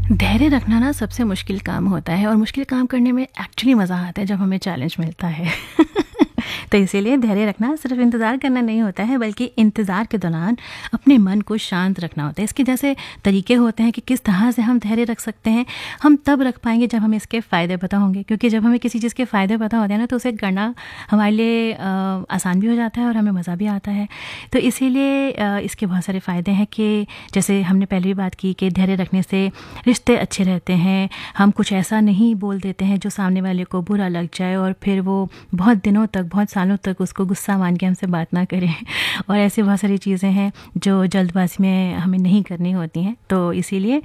धैर्य रखना ना सबसे मुश्किल काम होता है और मुश्किल काम करने में एक्चुअली मज़ा आता है जब हमें चैलेंज मिलता है। तो इसीलिए धैर्य रखना सिर्फ इंतज़ार करना नहीं होता है, बल्कि इंतज़ार के दौरान अपने मन को शांत रखना होता है। इसके जैसे तरीके होते हैं कि किस तरह से हम धैर्य रख सकते हैं। हम तब रख पाएंगे जब हमें इसके फ़ायदे पता होंगे, क्योंकि जब हमें किसी चीज़ के फ़ायदे पता होते हैं ना, तो उसे करना हमारे लिए आसान भी हो जाता है और हमें मज़ा भी आता है। तो इसीलिए इसके बहुत सारे फ़ायदे हैं कि जैसे हमने पहले भी बात की कि धैर्य रखने से रिश्ते अच्छे रहते हैं। हम कुछ ऐसा नहीं बोल देते हैं जो सामने वाले को बुरा लग जाए और फिर वो बहुत दिनों तक, बहुत सालों तक उसको गुस्सा मान के हमसे बात ना करें। और ऐसी बहुत सारी चीज़ें हैं जो जल्दबाजी में हमें नहीं करनी होती हैं। तो इसीलिए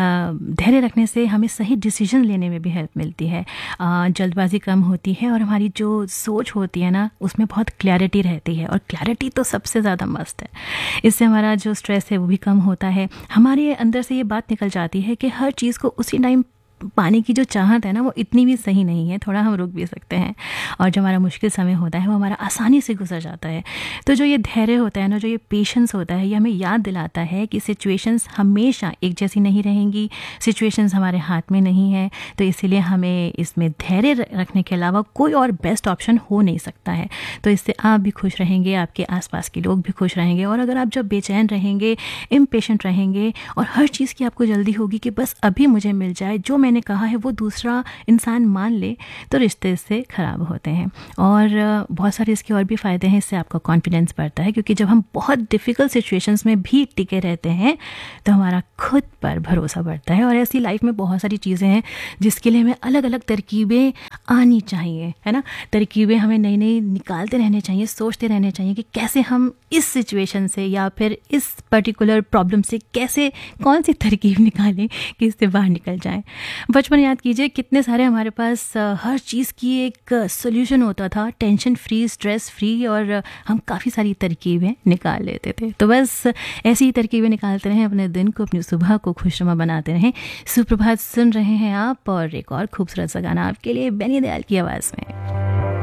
धैर्य रखने से हमें सही डिसीजन लेने में भी हेल्प मिलती है। जल्दबाजी कम होती है और हमारी जो सोच होती है ना, उसमें बहुत क्लैरिटी रहती है, और क्लैरिटी तो सबसे ज़्यादा मस्त है। इससे हमारा जो स्ट्रेस है वो भी कम होता है। हमारे अंदर से ये बात निकल जाती है कि हर चीज़ को उसी टाइम पाने की जो चाहत है ना, वो इतनी भी सही नहीं है, थोड़ा हम रुक भी सकते हैं। और जो हमारा मुश्किल समय होता है वो हमारा आसानी से गुजर जाता है। तो जो ये धैर्य होता है ना, जो ये पेशेंस होता है, ये हमें याद दिलाता है कि सिचुएशंस हमेशा एक जैसी नहीं रहेंगी, सिचुएशंस हमारे हाथ में नहीं है। तो इसीलिए हमें इसमें धैर्य रखने के अलावा कोई और बेस्ट ऑप्शन हो नहीं सकता है। तो इससे आप भी खुश रहेंगे, आपके आसपास के लोग भी खुश रहेंगे। और अगर आप जब बेचैन रहेंगे, इम्पेशेंट रहेंगे और हर चीज़ की आपको जल्दी होगी कि बस अभी मुझे मिल जाए, जो मैंने कहा है वो दूसरा इंसान मान ले, तो रिश्ते इससे ख़राब होते हैं। और बहुत सारे इसके और भी फ़ायदे हैं। इससे आपका कॉन्फिडेंस बढ़ता है, क्योंकि जब हम बहुत डिफ़िकल्ट सिचुएशंस में भी टिके रहते हैं तो हमारा खुद पर भरोसा बढ़ता है। और ऐसी लाइफ में बहुत सारी चीज़ें हैं जिसके लिए हमें अलग अलग तरकीबें आनी चाहिए, है ना। तरकीबें हमें नई नई निकालते रहने चाहिए, सोचते रहने चाहिए कि कैसे हम इस सिचुएशन से या फिर इस पर्टिकुलर प्रॉब्लम से कैसे कौन सी तरकीब निकालें कि इससे बाहर निकल जाएं। बचपन याद कीजिए, कितने सारे हमारे पास हर चीज़ की एक सोल्यूशन होता था, टेंशन फ्री, स्ट्रेस फ्री, और हम काफ़ी सारी तरकीबें निकाल लेते थे। तो बस ऐसी ही तरकीबें निकालते रहें, अपने दिन को, अपनी सुबह को खुशनुमा बनाते रहें। सुप्रभात सुन रहे हैं आप, और एक और खूबसूरत सा गाना आपके लिए बेनी दयाल की आवाज़ में।